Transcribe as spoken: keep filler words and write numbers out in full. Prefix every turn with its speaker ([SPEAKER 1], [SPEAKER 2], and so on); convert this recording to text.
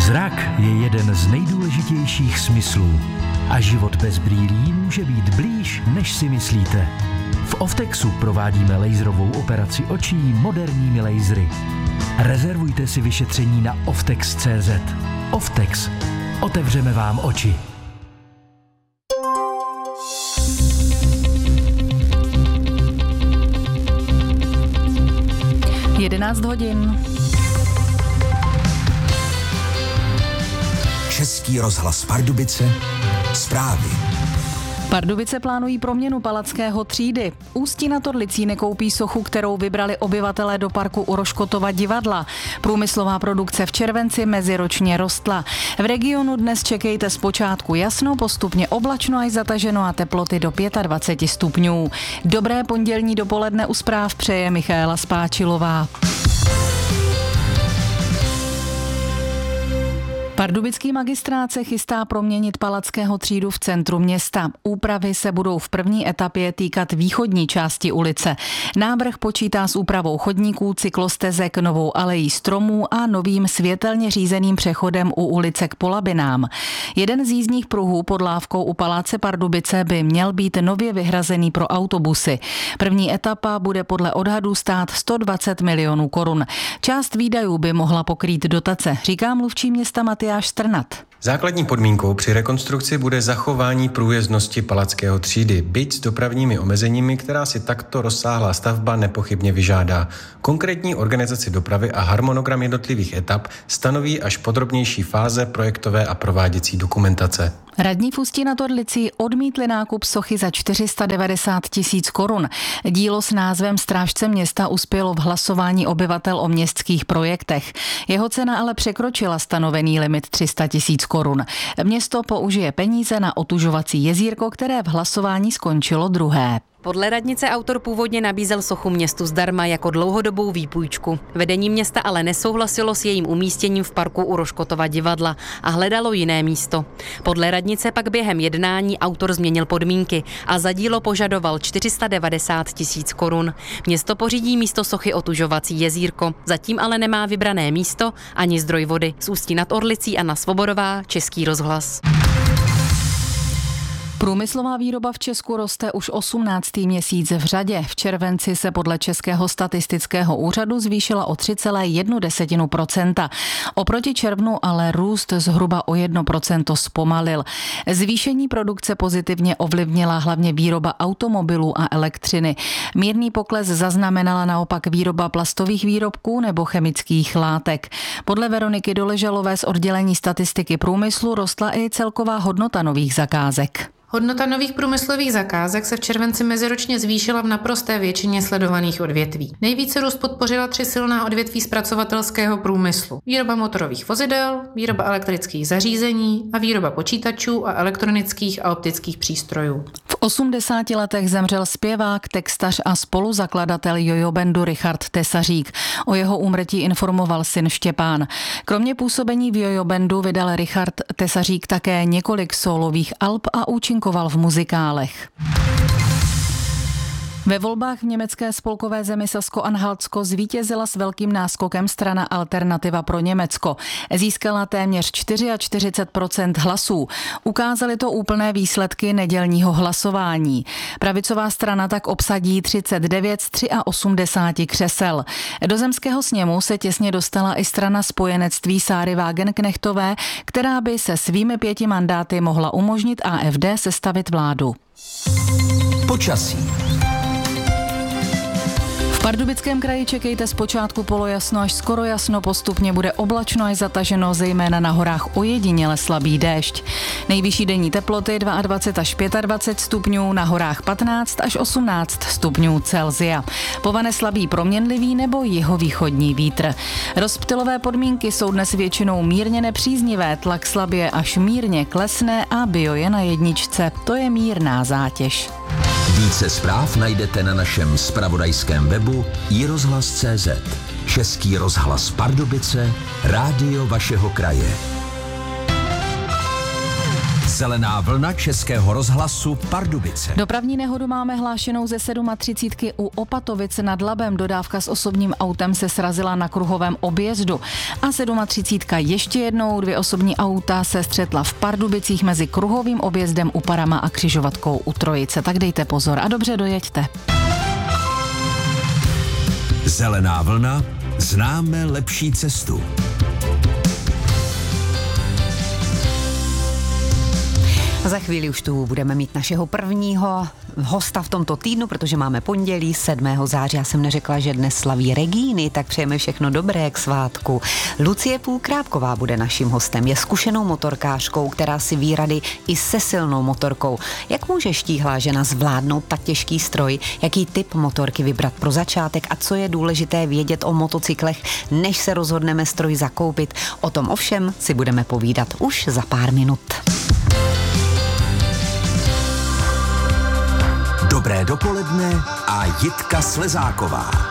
[SPEAKER 1] Zrak je jeden z nejdůležitějších smyslů a život bez brýlí může být blíž, než si myslíte. V Oftexu provádíme laserovou operaci očí moderními lasery. Rezervujte si vyšetření na oftex tečka cé zet. Oftex. Otevřeme vám oči.
[SPEAKER 2] jedenáct hodin.
[SPEAKER 3] Český rozhlas Pardubice. Zprávy.
[SPEAKER 2] Pardubice plánují proměnu Palackého třídy. Ústí nad Orlicí nekoupí sochu, kterou vybrali obyvatelé do parku u Roškotova divadla. Průmyslová produkce v červenci meziročně rostla. V regionu dnes čekejte zpočátku jasno, postupně oblačno až zataženo a teploty do dvacet pět stupňů. Dobré pondělní dopoledne u zpráv přeje Michaela Spáčilová. Pardubický magistrát se chystá proměnit Palackého třídu v centru města. Úpravy se budou v první etapě týkat východní části ulice. Návrh počítá s úpravou chodníků, cyklostezek, novou alejí stromů a novým světelně řízeným přechodem u ulice k Polabinám. Jeden z jízdních pruhů pod lávkou u Paláce Pardubice by měl být nově vyhrazený pro autobusy. První etapa bude podle odhadů stát sto dvacet milionů korun. Část výdajů by mohla pokrýt dotace, říká mluvčí města Matyáš Strnad.
[SPEAKER 4] Základní podmínkou při rekonstrukci bude zachování průjezdnosti Palackého třídy, byť s dopravními omezeními, která si takto rozsáhlá stavba nepochybně vyžádá. Konkrétní organizaci dopravy a harmonogram jednotlivých etap stanoví až podrobnější fáze projektové a prováděcí dokumentace.
[SPEAKER 2] Radní v Ústí nad Orlicí odmítli nákup sochy za čtyři sta devadesát tisíc korun. Dílo s názvem Strážce města uspělo v hlasování obyvatel o městských projektech. Jeho cena ale překročila stanovený limit tři sta tisíc korun. Město použije peníze na otužovací jezírko, které v hlasování skončilo druhé.
[SPEAKER 5] Podle radnice autor původně nabízel sochu městu zdarma jako dlouhodobou výpůjčku. Vedení města ale nesouhlasilo s jejím umístěním v parku u Roškotova divadla a hledalo jiné místo. Podle radnice pak během jednání autor změnil podmínky a za dílo požadoval čtyři sta devadesát tisíc korun. Město pořídí místo sochy otužovací jezírko, zatím ale nemá vybrané místo ani zdroj vody. Z Ústí nad Orlicí Anna Svobodová, Český rozhlas.
[SPEAKER 2] Průmyslová výroba v Česku roste už osmnáctý měsíc v řadě. V červenci se podle Českého statistického úřadu zvýšila o tři celé jedna procenta. Oproti červnu ale růst zhruba o jedno procento zpomalil. Zvýšení produkce pozitivně ovlivnila hlavně výroba automobilů a elektřiny. Mírný pokles zaznamenala naopak výroba plastových výrobků nebo chemických látek. Podle Veroniky Doležalové z oddělení statistiky průmyslu rostla i celková hodnota nových zakázek.
[SPEAKER 6] Hodnota nových průmyslových zakázek se v červenci meziročně zvýšila v naprosté většině sledovaných odvětví. Nejvíce růst podpořila tři silná odvětví zpracovatelského průmyslu. Výroba motorových vozidel, výroba elektrických zařízení a výroba počítačů a elektronických a optických přístrojů.
[SPEAKER 2] V osmdesáti letech zemřel zpěvák, textař a spoluzakladatel jojo bandu Richard Tesařík. O jeho úmrtí informoval syn Štěpán. Kromě působení v jojo bandu vydal Richard Tesařík také několik sólových alb a účinkoval v muzikálech. Ve volbách v německé spolkové zemi Sasko-Anhaltsko zvítězila s velkým náskokem strana Alternativa pro Německo. Získala téměř čtyřicet čtyři procent hlasů. Ukázaly to úplné výsledky nedělního hlasování. Pravicová strana tak obsadí třicet devět z osmdesáti tři křesel. Do zemského sněmu se těsně dostala i strana spojenectví Sáry Wagenknechtové, která by se svými pěti mandáty mohla umožnit A F D sestavit vládu.
[SPEAKER 3] Počasí.
[SPEAKER 2] V Pardubickém kraji čekejte zpočátku polojasno až skoro jasno, postupně bude oblačno až zataženo, zejména na horách ojediněle slabý déšť. Nejvyšší denní teploty dvacet dva až dvacet pět stupňů, na horách patnáct až osmnáct stupňů Celsia. Povane slabý proměnlivý nebo jihovýchodní vítr. Rozptylové podmínky jsou dnes většinou mírně nepříznivé, tlak slabě až mírně klesne a bio je na jedničce, to je mírná zátěž.
[SPEAKER 3] Více zpráv najdete na našem zpravodajském webu i rozhlas tečka cé zet. Český rozhlas Pardubice, rádio vašeho kraje. Zelená vlna Českého rozhlasu Pardubice.
[SPEAKER 2] Dopravní nehodu máme hlášenou ze třicet sedm u Opatovice nad Labem. Dodávka s osobním autem se srazila na kruhovém objezdu. A třicet sedm ještě jednou, dvě osobní auta se střetla v Pardubicích mezi kruhovým objezdem u Parama a křižovatkou u Trojice. Tak dejte pozor a dobře dojeďte.
[SPEAKER 3] Zelená vlna, známe lepší cestu.
[SPEAKER 7] Za chvíli už tu budeme mít našeho prvního hosta v tomto týdnu, protože máme pondělí sedmého září. Já jsem neřekla, že dnes slaví Regíny, tak přejeme všechno dobré k svátku. Lucie Půlkrápková bude naším hostem. Je zkušenou motorkářkou, která si ví rady i se silnou motorkou. Jak může štíhlá žena zvládnout tak těžký stroj? Jaký typ motorky vybrat pro začátek a co je důležité vědět o motocyklech, než se rozhodneme stroj zakoupit? O tom ovšem si budeme povídat už za pár minut.
[SPEAKER 3] Dobré dopoledne a Jitka Slezáková.